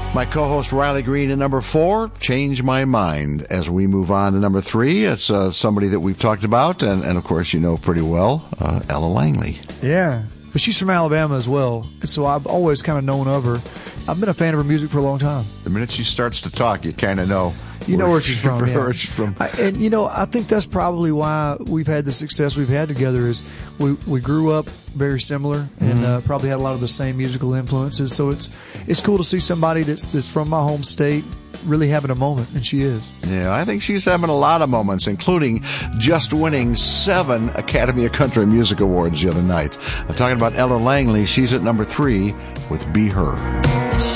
My co-host Riley Green at number 4, Change My Mind. As we move on to number 3, it's somebody that we've talked about, and of course you know pretty well, Ella Langley. Yeah, but she's from Alabama as well, so I've always kind of known of her. I've been a fan of her music for a long time. The minute she starts to talk, you kind of know. You know where she's from. Where she's from. And, you know, I think that's probably why we've had the success we've had together is we grew up very similar and probably had a lot of the same musical influences. So it's cool to see somebody that's from my home state really having a moment, and she is. Yeah, I think she's having a lot of moments, including just winning 7 Academy of Country Music Awards the other night. I'm talking about Ella Langley. She's at number 3 with Be Her.